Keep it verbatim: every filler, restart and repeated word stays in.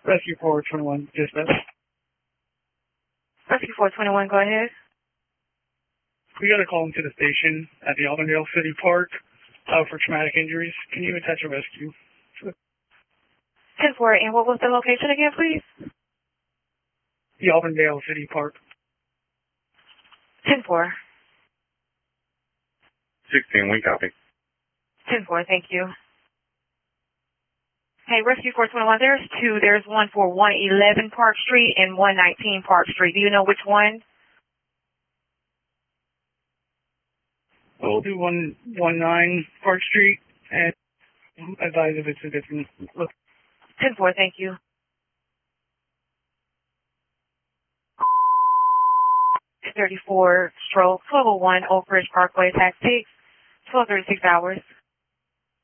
Rescue four twenty-one, dispatch. Rescue four twenty-one, go ahead. We got a call into the station at the Auburndale City Park uh, for traumatic injuries. Can you attach a rescue? ten four, and what was the location again, please? The Auburndale City Park. ten four. sixteen, we copy. ten four, thank you. Hey, Rescue four twenty-one, there's two. There's one for one eleven Park Street and one nineteen Park Street. Do you know which one? We'll do one one nine Park Street and advise if it's a different look. ten four, thank you. thirty-four stroke twelve oh one Oak Ridge Parkway, tax six, twelve thirty-six hours.